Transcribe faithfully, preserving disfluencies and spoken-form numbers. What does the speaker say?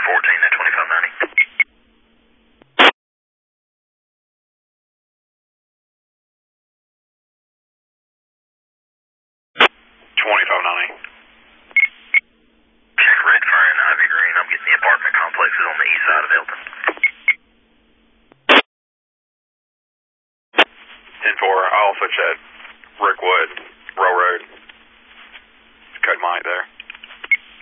fourteen at twenty-five ninety. twenty-five ninety. Check Red Fern and Ivy Green. I'm getting the apartment complexes on the east side of Elton. ten four, I also checked Rickwood, Railroad. Cut Mike there.